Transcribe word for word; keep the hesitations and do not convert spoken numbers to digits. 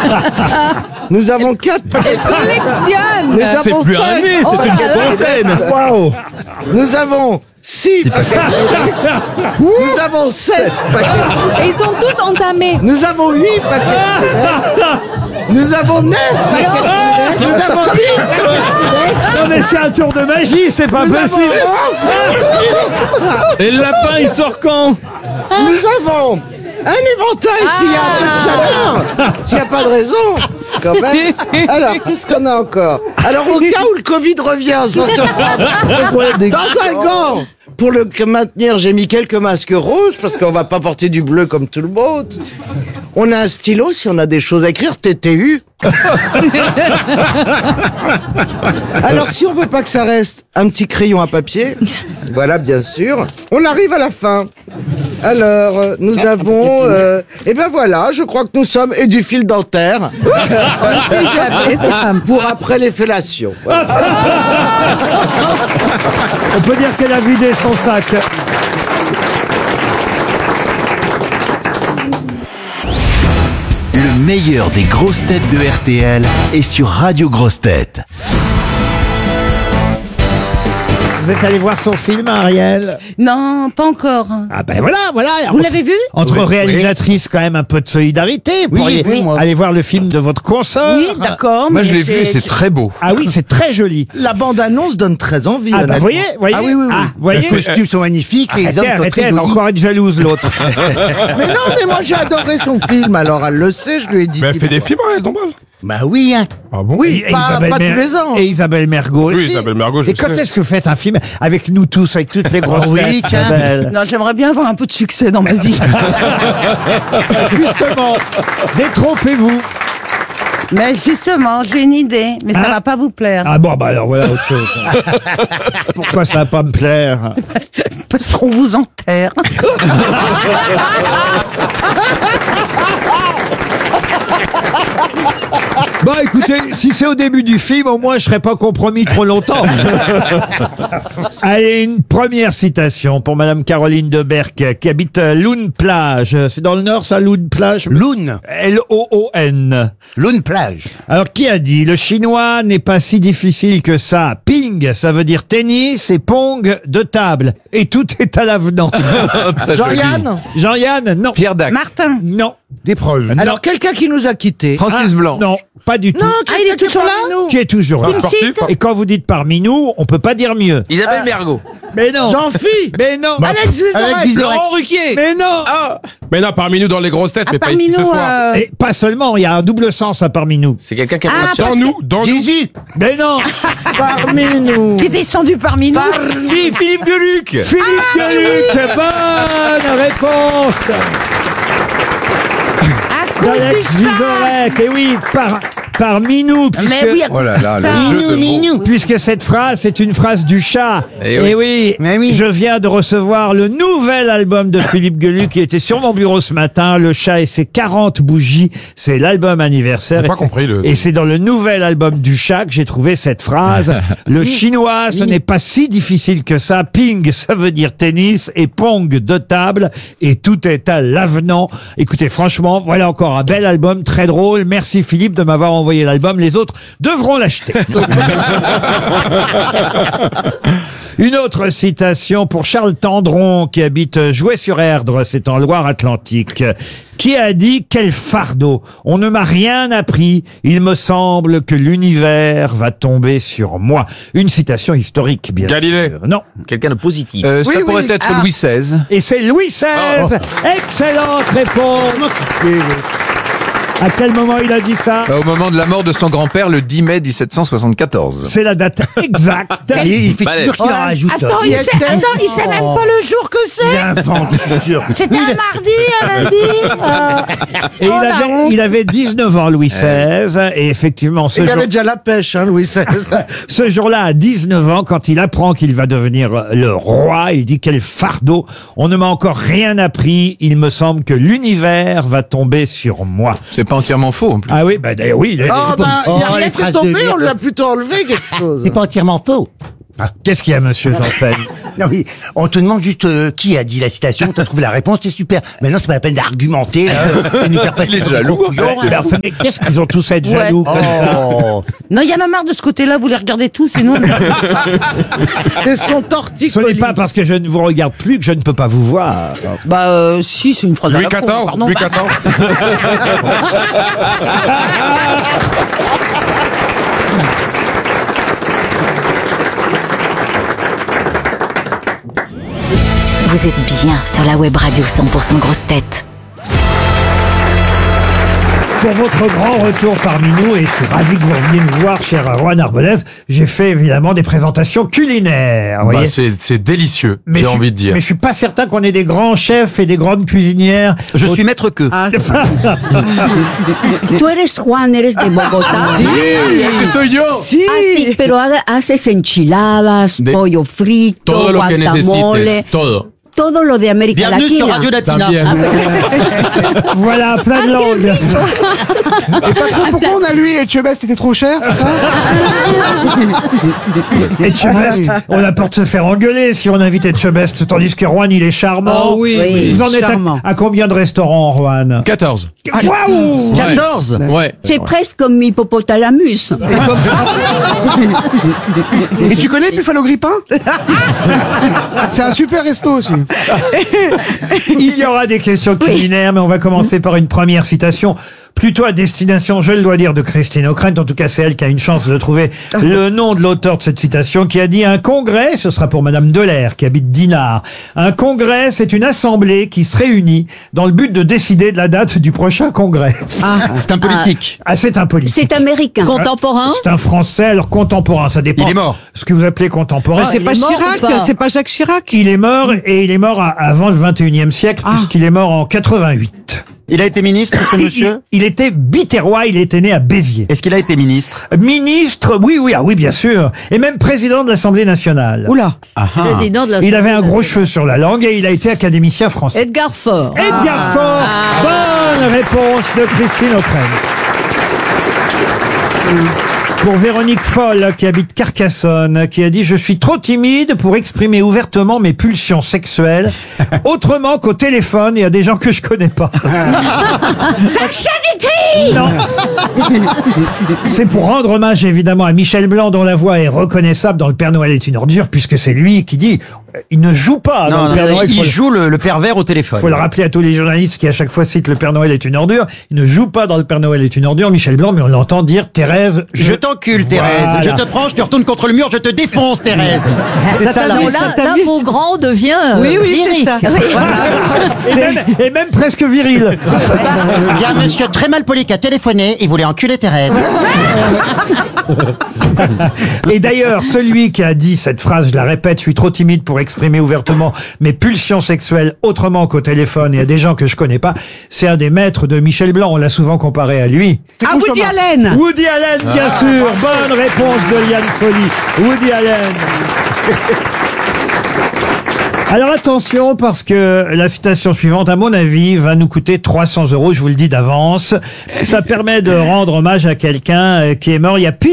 Nous avons quatre paquets. Collectionne. Nous C'est avons plus un cinq. nez, c'est Oh une là là. fontaine. Waouh. Nous avons six paquets de Kleenex. Nous avons sept paquets de Et ils sont tous entamés. Nous avons huit paquets de Kleenex. Nous avons neuf paquets de Kleenex. Nous avons dix paquets de Kleenex. Non mais c'est un tour de magie, c'est pas Nous avons possible. onze. Et le lapin, il sort quand? Nous avons un éventail s'il y a un peu de chaleur. S'il n'y a pas de raison, quand même. Alors, qu'est-ce qu'on a encore? Alors, au cas où le Covid revient, ça, ça- dans un gant, pour le maintenir, j'ai mis quelques masques roses, parce qu'on va pas porter du bleu comme tout le monde. On a un stylo, si on a des choses à écrire, T T U. Alors, si on veut pas que ça reste, un petit crayon à papier. Voilà, bien sûr. On arrive à la fin. Alors, euh, nous avons... Euh, et ben voilà, je crois que nous sommes... Et du fil dentaire. C'est jamais, c'est pas- Pour après les fellations. Voilà. On peut dire qu'elle a vidé son sac. Le meilleur des grosses têtes de R T L est sur Radio Grosses Têtes. Vous êtes allé voir son film, Ariel? Non, pas encore. Ah ben voilà, voilà. Vous l'avez vu? Entre réalisatrices, quand même un peu de solidarité. Vous Oui, pourriez oui, moi. aller voir le film de votre consoeur. Oui, d'accord. Moi, mais je l'ai vu et c'est très beau. Ah oui, c'est très joli. La bande-annonce donne très envie. Ah bah honnêtement. voyez, voyez. Ah oui, oui, oui. Ah, voyez. Les costumes sont magnifiques, les Arrêtez, hommes sont arrêtez, très elle va jolis. encore être jalouse, l'autre. Mais non, mais moi j'ai adoré son film, alors elle le sait, je lui ai dit. Mais elle fait des films, elle, Dombal. Bah oui, hein. Ah bon? Oui, Et pas, Isabelle pas Mer- tous les ans. Et Isabelle Mergo aussi. Oui, Isabelle Mergo, je Et quand sais. est-ce que vous faites un film avec nous tous, avec toutes les grosses oui, têtes, tiens. Isabelle Non, j'aimerais bien avoir un peu de succès dans ma vie. Justement, détrompez-vous. Mais justement, j'ai une idée, mais ça Hein va pas vous plaire. Ah bon, bah alors voilà autre chose. Pourquoi ça va pas me plaire? Parce qu'on vous enterre. Bah écoutez, si c'est au début du film, au moins je serai pas compromis trop longtemps. Allez, une première citation pour Madame Caroline Deberck, qui habite Loun Plage. C'est dans le Nord, ça, Loun Plage? Loun. L O O N. Loun plage. Alors, qui a dit « Le chinois n'est pas si difficile que ça. Ping, ça veut dire tennis, et pong, de table. Et tout est à l'avenant. Jean-Yann. » Jean-Yann, non. Pierre Dac. Martin. Non. Des proches. Non. Alors quelqu'un qui nous a quittés. Francis Ah, Blanc. Non, pas du tout. Non, Ah, il est toujours là? Qui est toujours là. Un sportif. Et quand vous dites parmi nous, on peut pas dire mieux. Isabelle Mergo. Mais non. Jean-Phi. Mais non. Alex Vizorek. Laurent Ruquier. Mais non. Ah, Mais non, parmi nous dans les grosses têtes, Ah, mais pas parmi ici ce nous, soir. euh, Et pas seulement, il y a un double sens à parmi nous. c'est quelqu'un qui a Ah, pas de Dans parce nous, dans nous. Jésus. Mais non. Parmi nous. qui est descendu parmi nous. Si, Philippe Gueluc. Philippe Gueluc, bonne réponse À cause d'Alex du chat. Vizorek. Et oui, par, parmi nous, puisque, Mais oui, Oh là là, le jeu de mots. puisque cette phrase, c'est une phrase du chat. Eh Et oui. oui, Mais oui. je viens de recevoir le nouvel album de Philippe Gueluc qui était sur mon bureau ce matin, Le chat et ses quarante bougies. C'est l'album anniversaire. J'ai pas Et c'est- compris le- Et c'est dans le nouvel album du chat que j'ai trouvé cette phrase. Le chinois, ce n'est pas si difficile que ça. Ping, ça veut dire tennis. Et pong, de table. Et tout est à l'avenant. Écoutez, franchement, voilà encore un bel album, très drôle. Merci Philippe de m'avoir envoyé l'album. Les autres devront l'acheter. Une autre citation pour Charles Tendron, qui habite Jouet-sur-Erdre, c'est en Loire-Atlantique, qui a dit « Quel fardeau! On ne m'a rien appris. Il me semble que l'univers va tomber sur moi. » Une citation historique, bien Galilée. sûr. Non. Quelqu'un de positif. Euh, ça Oui, pourrait oui. être Ah. Louis seize. Et c'est Louis seize. Excellente réponse. À quel moment il a dit ça? Bah, au moment de la mort de son grand-père, le dix mai mille sept cent soixante-quatorze. C'est la date exacte. Il fait Balèze. toujours qu'il en rajoute. Attends, il sait, attends, il sait même pas le jour que Il c'est. invente, c'est sûr. C'était un mardi, un lundi. euh, Et oh, il la avait, honte. il avait dix-neuf ans, Louis seize. Et effectivement, ce Il jour, avait déjà la pêche, hein, Louis seize. ce jour-là, à dix-neuf ans, quand il apprend qu'il va devenir le roi, il dit « Quel fardeau! On ne m'a encore rien appris. Il me semble que l'univers va tomber sur moi. C'est pas entièrement faux en » plus. Ah oui, bah d'ailleurs, oui. il est- Oh, bah, il y a Oh, rien les fait phrases de tomber, merde. on lui a plutôt enlevé quelque chose. C'est pas entièrement faux. Qu'est-ce qu'il y a, monsieur Janssen? Non, oui, on te demande juste euh, qui a dit la citation, t'as trouvé la réponse, c'est super. Maintenant, c'est pas la peine d'argumenter, là, et nous faire passer Il est pour jaloux, des conclusions, en fait. hein. Mais enfin, mais qu'est-ce qu'ils ont tous à être Ouais. jaloux comme ça Oh. Non, il y en a marre de ce côté-là, vous les regardez tous et nous... C'est son Ce n'est torticolis. pas parce que je ne vous regarde plus que je ne peux pas vous voir. Bah euh, si, c'est une phrase Louis à la con, quatorze, pardon. Louis quatorze. Vous êtes bien sur la web radio cent pour cent Grosses Têtes. Pour votre grand retour parmi nous, et je suis ravi que vous reveniez me voir, cher Juan Arbonez, j'ai fait évidemment des présentations culinaires. vous Bah, voyez. c'est c'est délicieux, Mais j'ai je suis- envie de dire. Mais je suis pas certain qu'on ait des grands chefs et des grandes cuisinières. Je suis maître que. Tú eres Juan, eres de Bogotá. Sí, ese soy yo. Ah, sí, pero ha- haces enchiladas, De- pollo frito, Todo lo que guacamole, necesites, todo. todo lo de América Bienvenue Latina. sur Radio Latina. También. Voilà, plein de langues. Pourquoi on a lui et Chebest était trop cher, c'est ça? Etchebest, on a peur de se faire engueuler si on invite Etchebest, tandis que Juan, il est charmant. Oh oui, oui, Vous en êtes à, charmant. à combien de restaurants, Juan? quatorze. Waouh! quatorze. Ouais. C'est presque comme hippopotalamus. Et tu connais Buffalo Grippin? C'est un super resto aussi. Il y aura des questions culinaires, mais on va commencer par une première citation, plutôt à destination, je le dois dire, de Christine O'Krent. En tout cas, c'est elle qui a une chance de trouver le nom de l'auteur de cette citation, qui a dit: un congrès, ce sera pour Madame Delair, qui habite Dinard. Un congrès, c'est une assemblée qui se réunit dans le but de décider de la date du prochain congrès. C'est un politique. Ah, c'est un politique. C'est américain. Contemporain. C'est un Français, alors contemporain, ça dépend. Il est mort. Ce que vous appelez contemporain. C'est pas est mort ou Chirac, pas c'est pas Jacques Chirac. Il est mort, et il est mort à- avant le vingt et unième siècle, puisqu'il est mort en quatre-vingt-huit. Il a été ministre, ce Il, monsieur il était biterrois, il était né à Béziers. Est-ce qu'il a été ministre? Ministre, oui, oui, ah oui, bien sûr. Et même président de l'Assemblée nationale. Oula. Président de la Il avait un gros cheveu sur la langue et il a été académicien français. Edgar Faure. Edgar Faure, bonne réponse de Christine O'Krent. Pour Véronique Foll, qui habite Carcassonne, qui a dit: je suis trop timide pour exprimer ouvertement mes pulsions sexuelles, autrement qu'au téléphone et à des gens que je connais pas. Sacha Guitry. Non. C'est pour rendre hommage évidemment à Michel Blanc, dont la voix est reconnaissable dans Le Père Noël est une ordure, puisque c'est lui qui dit, il ne joue pas dans Non, Le Père non, Noël. il faut le- joue le, le pervers au téléphone. faut le rappeler à tous les journalistes qui à chaque fois citent Le Père Noël est une ordure. Il ne joue pas dans Le Père Noël est une ordure, Michel Blanc, mais on l'entend dire: Thérèse, je, Je t'encule, Thérèse. Voilà. Je te prends, je te retourne contre le mur, je te défonce, Thérèse. C'est ça, la Non, réponse. là, là, vos grands devient euh, Oui, oui, c'est lyrique. ça. et, même, et même presque viril. Il y a un monsieur très mal poli qui a téléphoné, il voulait enculer Thérèse. Et d'ailleurs, celui qui a dit cette phrase, je la répète: je suis trop timide pour exprimer ouvertement mes pulsions sexuelles autrement qu'au téléphone et à des gens que je connais pas, c'est un des maîtres de Michel Blanc. On l'a souvent comparé à lui. Ah, Woody Allen. Woody Allen, bien sûr. Bonne réponse de Liane Folly. Woody Allen. Alors attention, parce que la citation suivante, à mon avis, va nous coûter trois cents euros, je vous le dis d'avance. Ça permet de rendre hommage à quelqu'un euh, qui est mort il y a pile